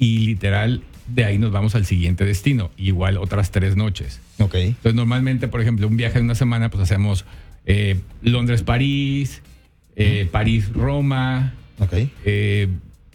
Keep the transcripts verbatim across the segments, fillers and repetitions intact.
y literal de ahí nos vamos al siguiente destino, igual otras tres noches. Ok. Entonces normalmente, por ejemplo, un viaje de una semana, pues hacemos eh, Londres-París, eh, París-Roma, Ok. eh,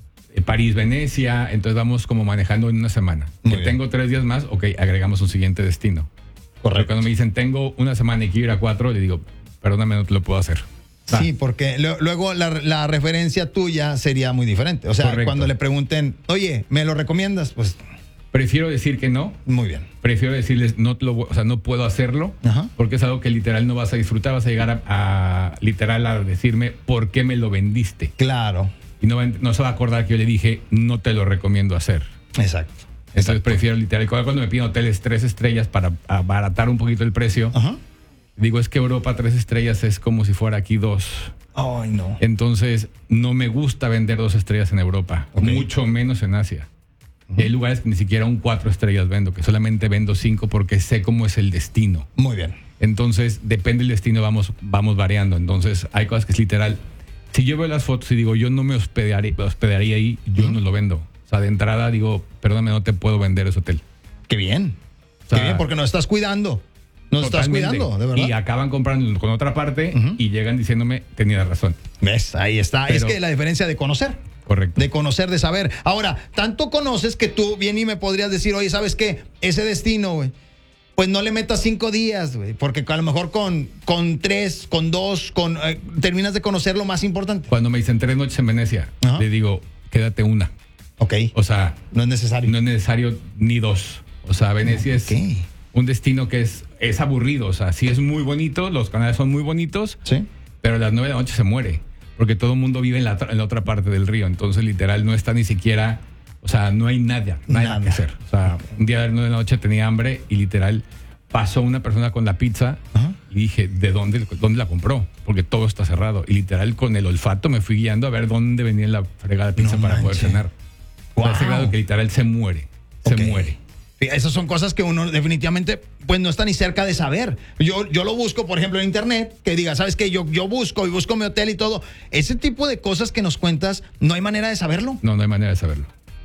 París-Venecia, entonces vamos como manejando en una semana. Muy que bien. tengo tres días más, ok, agregamos un siguiente destino. Pero Correcto. cuando me dicen, tengo una semana y quiero ir a cuatro, le digo, perdóname, no te lo puedo hacer. Ah, Sí, porque lo- luego la, la referencia tuya sería muy diferente. O sea, Correcto. cuando le pregunten, oye, ¿me lo recomiendas? Pues prefiero decir que no, muy bien. prefiero decirles, no, te lo, voy- o sea, no puedo hacerlo, Ajá. porque es algo que literal no vas a disfrutar, vas a llegar a, a literal a decirme, ¿por qué me lo vendiste? Claro. Y no, va a ent- no se va a acordar que yo le dije, no te lo recomiendo hacer. Exacto. Entonces Exacto. prefiero literal, cuando me piden hoteles tres estrellas para abaratar un poquito el precio, Ajá. digo, es que Europa tres estrellas es como si fuera aquí dos. Ay, no. Entonces, no me gusta vender dos estrellas en Europa, Ok. mucho menos en Asia. Y hay lugares que ni siquiera un cuatro estrellas vendo, que solamente vendo cinco porque sé cómo es el destino. Muy bien. Entonces, depende del destino, vamos, vamos variando. Entonces, hay cosas que es literal. Si yo veo las fotos y digo, yo no me hospedaré, hospedaría ahí, yo Ujú. no lo vendo. O sea, de entrada digo, perdóname, no te puedo vender ese hotel. Qué bien. O sea, Qué bien, porque nos estás cuidando. Nos estás Totalmente. cuidando, de verdad. Y acaban comprando con otra parte Ujú. y llegan diciéndome, tenía razón. ¿Ves? Ahí está. Pero- es que la diferencia de conocer. Correcto. De conocer, de saber. Ahora, tanto conoces que tú bien y me podrías decir, oye, ¿sabes qué? Ese destino, güey, pues no le metas cinco días, güey, porque a lo mejor con, con tres, con dos, con eh, terminas de conocer lo más importante. Cuando me dicen tres noches en Venecia, Ajá. le digo, quédate una. Ok. O sea, No es necesario. no es necesario ni dos. O sea, Venecia Ok. es un destino que es, es aburrido. O sea, sí es muy bonito, los canales son muy bonitos, Sí. pero a las nueve de la noche se muere. Porque todo el mundo vive en la, en la otra parte del río. Entonces, literal, no está ni siquiera... O sea, no hay nada, nada, Nada. que hacer. O sea, un día a las nueve de la noche tenía hambre y literal pasó una persona con la pizza Ajá. y dije, ¿de dónde, dónde la compró? Porque todo está cerrado. Y literal, con el olfato me fui guiando a ver dónde venía la fregada pizza No para poder manches. cenar. O sea, a ese Wow. grado que literal se muere. Se Ok. muere. Sí, esas son cosas que uno definitivamente pues no está ni cerca de saber. Yo, yo lo busco, por ejemplo, en internet, que diga, ¿sabes qué? Yo, yo busco y busco mi hotel y todo. Ese tipo de cosas que nos cuentas, no hay manera de saberlo. No, no hay manera de saberlo.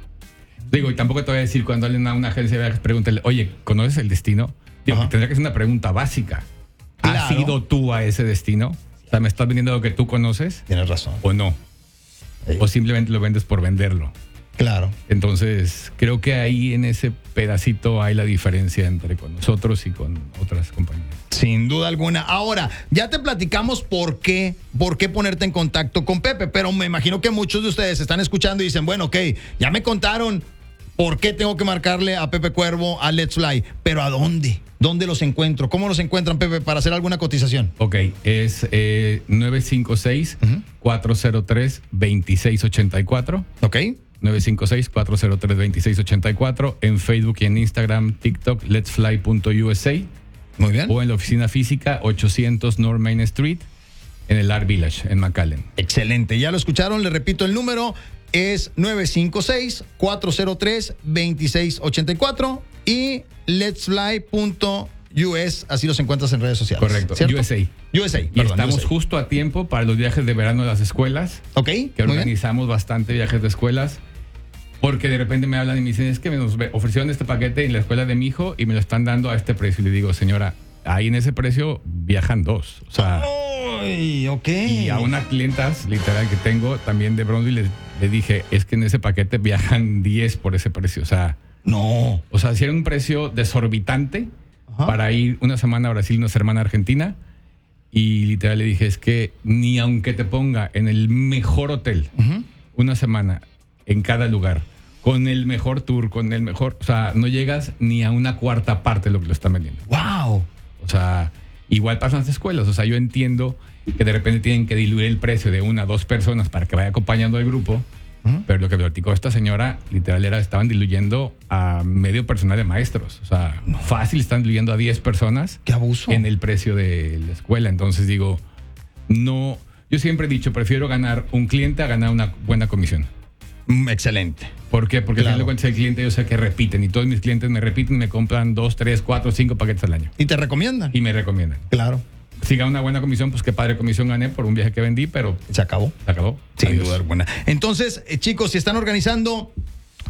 Digo, y tampoco te voy a decir cuando alguien a una agencia de viajes, pregúntale, oye, ¿conoces el destino? Digo, Ajá. tendría que ser una pregunta básica. ¿Has Claro. ido tú a ese destino? O sea, ¿me estás vendiendo lo que tú conoces Tienes razón. o no? Sí. O simplemente lo vendes por venderlo. Claro. Entonces, creo que ahí en ese pedacito hay la diferencia entre con nosotros y con otras compañías. Sin duda alguna. Ahora, ya te platicamos por qué, por qué ponerte en contacto con Pepe, pero me imagino que muchos de ustedes están escuchando y dicen, bueno, ok, ya me contaron por qué tengo que marcarle a Pepe Cuervo, a Let's Fly, pero ¿a dónde? ¿Dónde los encuentro? ¿Cómo los encuentran, Pepe, para hacer alguna cotización? Ok, es eh, nueve cinco seis, cuatro cero tres, dos seis ocho cuatro. ¿Ok? nueve cinco seis, cuatro cero tres, dos seis ocho cuatro. En Facebook y en Instagram, TikTok, let's fly punto u s a. Muy bien. O en la oficina física, ochocientos North Main Street, en el Art Village, en McAllen. Excelente. Ya lo escucharon, le repito el número. Es nueve cinco seis, cuatro cero tres, dos seis ocho cuatro y let's fly punto u s, así los encuentras en redes sociales. Correcto, ¿cierto? U S A. U S A, Y perdón, estamos U S A. justo a tiempo para los viajes de verano de las escuelas, Ok, que muy bien. organizamos bastante viajes de escuelas, porque de repente me hablan y me dicen, es que me nos ofrecieron este paquete en la escuela de mi hijo y me lo están dando a este precio. Y le digo, señora, ahí en ese precio viajan dos. O sea, Ay, ok. y a unas clientas, literal, que tengo también de Brownsville, le, le dije, es que en ese paquete viajan diez por ese precio. O sea, No. o sea, si era un precio desorbitante Ajá. para ir una semana a Brasil, una semana a Argentina. Y literal le dije, es que ni aunque te ponga en el mejor hotel Ujú. una semana en cada lugar, con el mejor tour, con el mejor, o sea, no llegas ni a una cuarta parte de lo que lo están vendiendo. Wow. O sea, igual pasan las escuelas. O sea, yo entiendo que de repente tienen que diluir el precio de una o dos personas para que vaya acompañando al grupo. Ujú. Pero lo que platicó esta señora, literal, era estaban diluyendo a medio personal de maestros. O sea, fácil están diluyendo a diez personas Qué abuso. en el precio de la escuela. Entonces digo, no, yo siempre he dicho, prefiero ganar un cliente a ganar una buena comisión. Mm, excelente. ¿Por qué? Porque Claro. al final de cuentas el cliente yo sé que repiten y todos mis clientes me repiten, me compran dos, tres, cuatro, cinco paquetes al año Y te recomiendan. y me recomiendan. Claro. Si gano una buena comisión, pues qué padre comisión gané por un viaje que vendí, pero Se acabó. se acabó. Sin Adiós. duda alguna. Entonces, eh, chicos, si están organizando